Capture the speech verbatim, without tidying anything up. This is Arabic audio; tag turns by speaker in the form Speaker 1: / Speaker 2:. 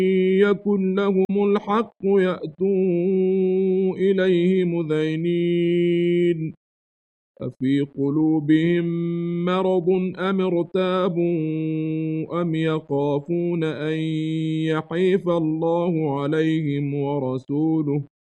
Speaker 1: يكن لهم الحق يأتوا إليه مذعنين أفي قلوبهم مرض أم ارتابوا أم يخافون أن يحيف الله عليهم ورسوله